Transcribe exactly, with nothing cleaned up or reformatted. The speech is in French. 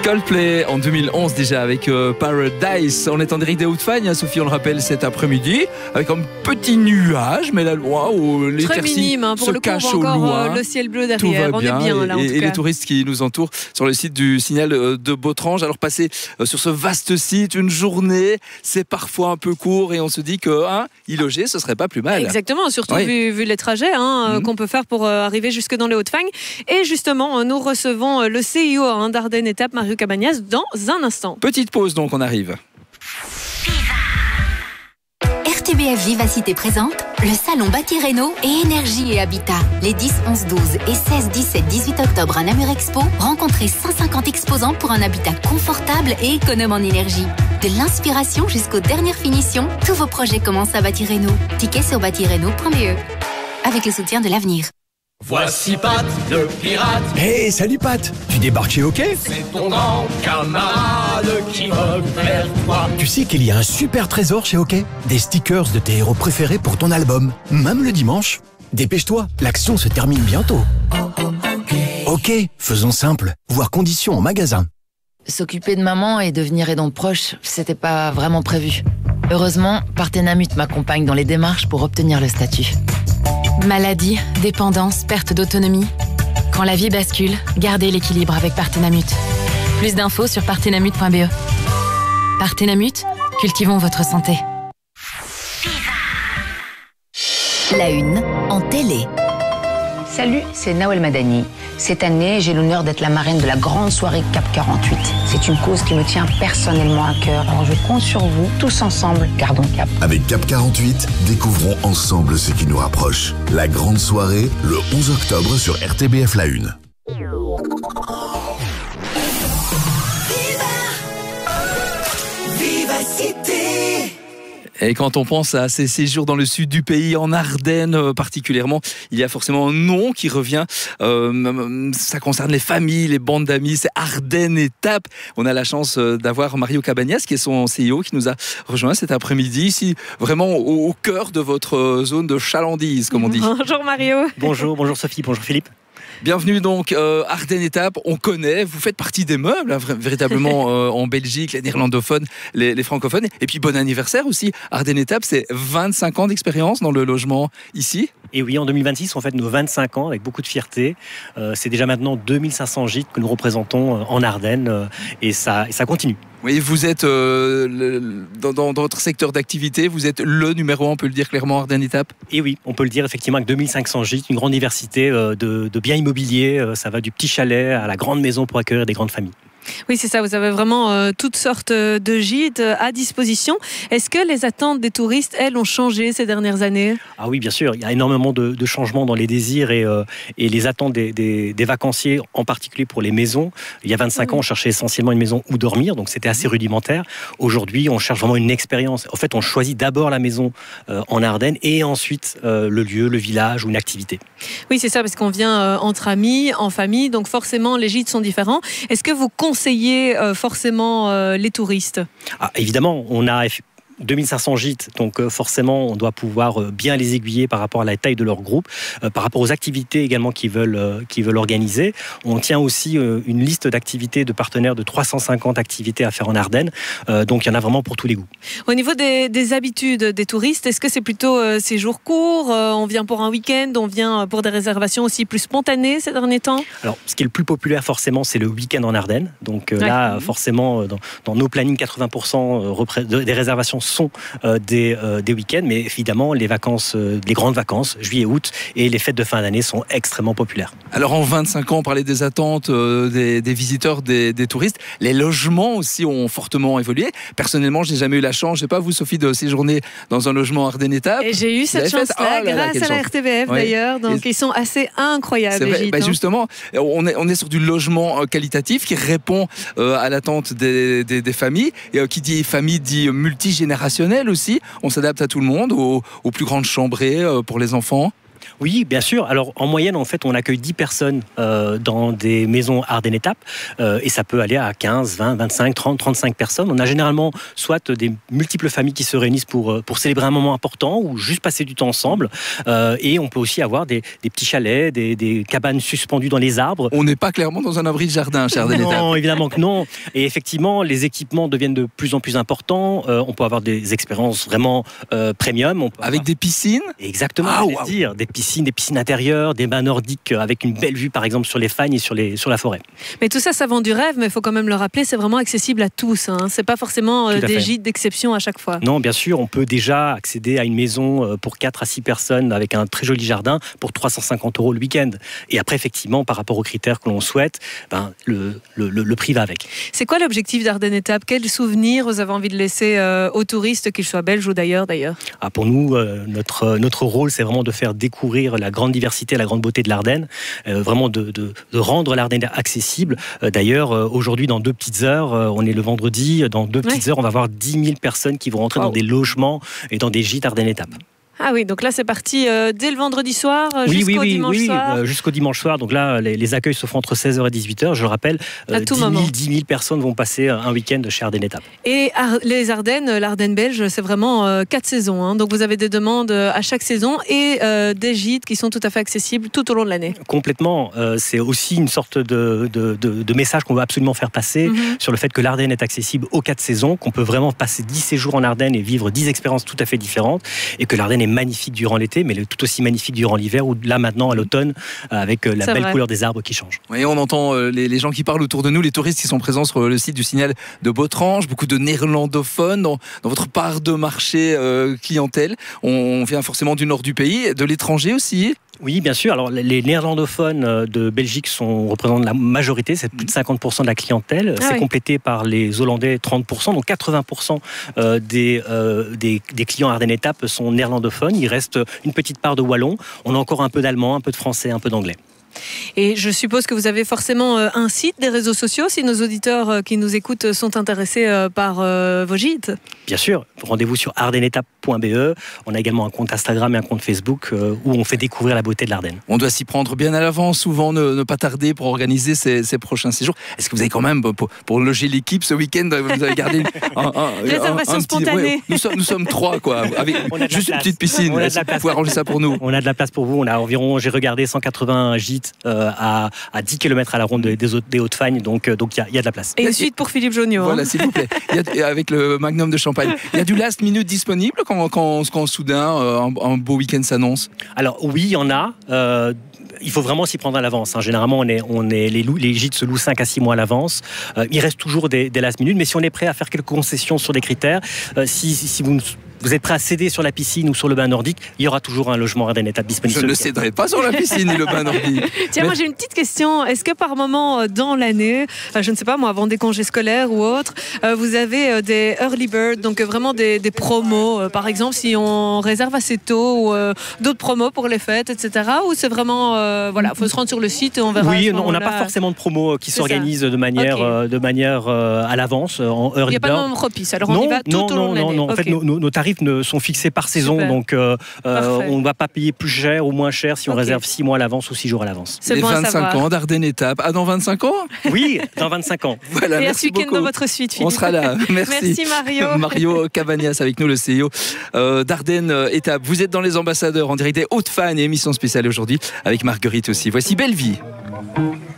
Coldplay en deux mille onze déjà avec euh, Paradise. On est en direct des Hauts-de-Fagne, hein, Sophie, on le rappelle, cet après-midi avec un petit nuage, mais la loi où les très minime, hein, pour se le coup, cachent on voit au encore loin. euh, le ciel bleu derrière. Tout va bien, on est bien et, là en et, tout et cas. les touristes qui nous entourent sur le site du Signal de Bautrange. Alors passer euh, sur ce vaste site une journée, c'est parfois un peu court et on se dit que hein, y loger, ce serait pas plus mal. Exactement, surtout oui. vu, vu les trajets hein, mmh. qu'on peut faire pour euh, arriver jusque dans les Hauts-de-Fagne. Et justement, nous recevons le C E O hein, d'Ardennes Étape, Mario Cabagnas, dans un instant. Petite pause donc, on arrive. R T B F Vivacité présente le salon Bâti Réno et Énergie et Habitat. Les dix, onze, douze et seize, dix-sept, dix-huit octobre à Namur Expo, rencontrez cent cinquante exposants pour un habitat confortable et économe en énergie. De l'inspiration jusqu'aux dernières finitions, tous vos projets commencent à Bâti Réno. Tickets sur bâti réno point b e avec le soutien de l'avenir. Voici Pat, le pirate. Hey, salut Pat, tu débarques chez OK? C'est ton grand camarade qui revient vers toi. Tu sais qu'il y a un super trésor chez OK? Des stickers de tes héros préférés pour ton album, même le dimanche. Dépêche-toi, l'action se termine bientôt. Oh, oh, OK. OK, faisons simple, voir conditions en magasin. S'occuper de maman et devenir aidante proche, c'était pas vraiment prévu. Heureusement, Partenamut m'accompagne dans les démarches pour obtenir le statut. Maladie, dépendance, perte d'autonomie. Quand la vie bascule, gardez l'équilibre avec Partenamut. Plus d'infos sur partenamut point b e. Partenamut, cultivons votre santé. La une en télé. Salut, c'est Nawel Madani. Cette année, j'ai l'honneur d'être la marraine de la grande soirée CAP quarante-huit. C'est une cause qui me tient personnellement à cœur. Alors je compte sur vous, tous ensemble, gardons cap. Avec CAP quarante-huit, découvrons ensemble ce qui nous rapproche. La grande soirée, le onze octobre sur R T B F La Une. Vivacité. Et quand on pense à ces séjours dans le sud du pays, en Ardennes euh, particulièrement, il y a forcément un nom qui revient. Euh, ça concerne les familles, les bandes d'amis. C'est Ardennes Étape. On a la chance d'avoir Mario Cabagnas, qui est son C E O, qui nous a rejoint cet après-midi, ici, vraiment au, au cœur de votre zone de chalandise, comme on dit. Bonjour Mario. Bonjour, bonjour Sophie, bonjour Philippe. Bienvenue donc, euh, Ardennes Étape, on connaît, vous faites partie des meubles, hein, véritablement euh, en Belgique, les néerlandophones, les, les francophones. Et puis bon anniversaire aussi, Ardennes Étape, c'est vingt-cinq ans d'expérience dans le logement ici. Et oui, en deux mille vingt-six, on fête nos vingt-cinq ans avec beaucoup de fierté. Euh, c'est déjà maintenant deux mille cinq cents gîtes que nous représentons en Ardennes euh, et, ça, et ça continue. Oui, vous êtes euh, le, dans, dans, dans votre secteur d'activité, vous êtes le numéro un, on peut le dire clairement, Ardennes Étape. Et oui, on peut le dire effectivement avec deux mille cinq cents gîtes, une grande diversité euh, de, de biens immobiliers. Euh, ça va du petit chalet à la grande maison pour accueillir des grandes familles. Oui, c'est ça. Vous avez vraiment euh, toutes sortes de gîtes euh, à disposition. Est-ce que les attentes des touristes, elles, ont changé ces dernières années ? Ah oui, bien sûr. Il y a énormément de, de changements dans les désirs et, euh, et les attentes des, des, des vacanciers, en particulier pour les maisons. Il y a vingt-cinq mmh. ans, on cherchait essentiellement une maison où dormir, donc c'était assez rudimentaire. Aujourd'hui, on cherche vraiment une expérience. En fait, on choisit d'abord la maison euh, en Ardennes et ensuite euh, le lieu, le village ou une activité. Oui, c'est ça, parce qu'on vient euh, entre amis, en famille, donc forcément, les gîtes sont différents. Est-ce que vous conseillez euh, forcément euh, les touristes ? Ah, évidemment, on a deux mille cinq cents gîtes, donc euh, forcément on doit pouvoir euh, bien les aiguiller par rapport à la taille de leur groupe, euh, par rapport aux activités également qu'ils veulent, euh, qu'ils veulent organiser. On tient aussi euh, une liste d'activités de partenaires de trois cent cinquante activités à faire en Ardennes, euh, donc il y en a vraiment pour tous les goûts. Au niveau des, des habitudes des touristes, est-ce que c'est plutôt euh, séjour court, euh, on vient pour un week-end, on vient pour des réservations aussi plus spontanées ces derniers temps ? Alors ce qui est le plus populaire forcément c'est le week-end en Ardennes, donc euh, ouais. là forcément dans, dans nos plannings quatre-vingts pour cent des réservations sont euh, des, euh, des week-ends, mais évidemment les vacances, euh, les grandes vacances, juillet, août et les fêtes de fin d'année sont extrêmement populaires. Alors en vingt-cinq ans, on parlait des attentes euh, des, des visiteurs, des, des touristes. Les logements aussi ont fortement évolué. Personnellement, je n'ai jamais eu la chance, je ne sais pas vous Sophie, de séjourner dans un logement Ardennes Étape. Et j'ai eu cette chance-là oh là grâce là, à la R T B F ouais. d'ailleurs, donc et ils sont assez incroyables. C'est vrai, gîtes, bah, hein. Justement, on est, on est sur du logement qualitatif qui répond euh, à l'attente des, des, des familles. Et euh, qui dit famille dit multigénérationnel aussi. On s'adapte à tout le monde, aux, aux plus grandes chambrées euh, pour les enfants. Oui, bien sûr. Alors en moyenne, en fait, on accueille dix personnes euh, dans des maisons Ardennes Étape euh, et ça peut aller à quinze, vingt, vingt-cinq, trente, trente-cinq personnes. On a généralement soit des multiples familles qui se réunissent pour, pour célébrer un moment important ou juste passer du temps ensemble. Euh, et on peut aussi avoir des, des petits chalets, des, des cabanes suspendues dans les arbres. On n'est pas clairement dans un abri de jardin, chez Ardennes Étape. Non, évidemment que non. Et effectivement, les équipements deviennent de plus en plus importants. Euh, on peut avoir des expériences vraiment euh, premium. On peut avec avoir... des piscines. Exactement, ah, je wow. dire, des piscines, des piscines intérieures, des bains nordiques avec une belle vue, par exemple, sur les fagnes et sur, les, sur la forêt. Mais tout ça, ça vend du rêve, mais il faut quand même le rappeler, c'est vraiment accessible à tous. Hein. C'est pas forcément euh, des fait. gîtes d'exception à chaque fois. Non, bien sûr, on peut déjà accéder à une maison pour quatre à six personnes avec un très joli jardin pour trois cent cinquante euros le week-end. Et après, effectivement, par rapport aux critères que l'on souhaite, ben, le, le, le, le prix va avec. C'est quoi l'objectif d'Ardennes Étape? Quels souvenirs vous avez envie de laisser euh, aux touristes, qu'ils soient belges ou d'ailleurs, d'ailleurs ah, Pour nous, euh, notre, notre rôle, c'est vraiment de faire découvrir la grande diversité, la grande beauté de l'Ardenne, euh, vraiment de, de, de rendre l'Ardenne accessible. Euh, d'ailleurs, euh, aujourd'hui, dans deux petites heures, euh, on est le vendredi, dans deux petites ouais. heures, on va avoir dix mille personnes qui vont rentrer wow. dans des logements et dans des gîtes Ardennes Étape. Ah oui, donc là c'est parti euh, dès le vendredi soir euh, oui, jusqu'au oui, oui, dimanche oui, soir. Euh, jusqu'au dimanche soir. Donc là, les, les accueils se font entre seize heures et dix-huit heures. Je le rappelle, euh, dix mille personnes vont passer un week-end chez Ardennes Étape. Et Ar- les Ardennes, l'Ardenne belge, c'est vraiment euh, quatre saisons. Hein. Donc vous avez des demandes à chaque saison et euh, des gîtes qui sont tout à fait accessibles tout au long de l'année. Complètement. Euh, c'est aussi une sorte de, de, de, de message qu'on veut absolument faire passer mm-hmm. sur le fait que l'Ardenne est accessible aux quatre saisons, qu'on peut vraiment passer dix séjours en Ardennes et vivre dix expériences tout à fait différentes et que l'Ardenne est magnifique durant l'été, mais tout aussi magnifique durant l'hiver ou là maintenant à l'automne avec la c'est belle vrai. couleur des arbres qui change. Oui, on entend les, les gens qui parlent autour de nous, les touristes qui sont présents sur le site du Signal de Botrange, beaucoup de néerlandophones dans, dans votre part de marché euh, clientèle. On vient forcément du nord du pays, de l'étranger aussi. Oui, bien sûr. Alors, les néerlandophones de Belgique sont, représentent la majorité, c'est plus de cinquante pour cent de la clientèle. Ah c'est oui. complété par les Hollandais, trente pour cent. Donc, quatre-vingts pour cent des, euh, des, des clients Ardennes Étape sont néerlandophones. Il reste une petite part de wallon. On a encore un peu d'allemand, un peu de français, un peu d'anglais. Et je suppose que vous avez forcément un site, des réseaux sociaux, si nos auditeurs qui nous écoutent sont intéressés par vos gîtes. Bien sûr, rendez-vous sur ardennes étape point b e. On a également un compte Instagram et un compte Facebook où on fait découvrir la beauté de l'Ardenne. On doit s'y prendre bien à l'avance, souvent ne, ne pas tarder pour organiser ces, ces prochains séjours. Est-ce que vous avez quand même, pour, pour loger l'équipe ce week-end, vous avez gardé un, un, réservation un, un spontanée. Petit, ouais, nous, sommes, nous sommes trois, quoi, avec juste une petite piscine. Est-ce que vous pouvez arranger ça pour nous? On a de la place pour vous. On a environ, j'ai regardé, cent quatre-vingts gîtes euh, à, à dix kilomètres à la ronde des, des Hautes-Fagnes, donc il donc y, y a de la place. Et une suite pour Philippe Jonio. Voilà, hein. s'il vous plaît. Il y a, avec le Magnum de Champagne. Il y a du last minute disponible quand, quand, quand soudain euh, un, un beau week-end s'annonce? Alors oui, il y en a. Euh, il faut vraiment s'y prendre à l'avance. Hein. Généralement, on est, on est, les, loups, les gîtes se louent cinq à six mois à l'avance. Euh, il reste toujours des, des last minutes, mais si on est prêt à faire quelques concessions sur des critères, euh, si, si, si vous... Vous êtes prêt à céder sur la piscine ou sur le bain nordique, il y aura toujours un logement Ardennes Étape disponible. Je ne céderai pas sur la piscine et le bain nordique. Tiens, Mais... moi j'ai une petite question. Est-ce que par moment dans l'année, je ne sais pas moi, avant des congés scolaires ou autres, vous avez des early bird, donc vraiment des, des promos, par exemple si on réserve assez tôt ou euh, d'autres promos pour les fêtes, et cetera. Ou c'est vraiment, euh, voilà, faut se rendre sur le site et on verra. Oui, non, on n'a pas forcément de promos qui s'organisent de manière, okay. de manière euh, à l'avance en early bird. Il n'y a pas de moment propice. Alors on non, y va tout non, au long non, de l'année. Non, non, en okay. fait, nos, nos, nos tarifs ne sont fixés par saison, Super. donc euh, euh, on ne va pas payer plus cher ou moins cher si on okay. réserve six mois à l'avance ou six jours à l'avance. C'est Les bon vingt-cinq ans d'Ardennes Étape. Ah, dans vingt-cinq ans? Oui, dans vingt-cinq ans. Voilà, et merci un week-end beaucoup. dans votre suite, Philippe. On sera là. Merci. Merci Mario. Mario Cavagnas avec nous, le C E O euh, d'Ardennes Étape. Vous êtes dans les ambassadeurs en direct des Hautes-Fagnes et émission spéciale aujourd'hui avec Marguerite aussi. Voici Belle Vie.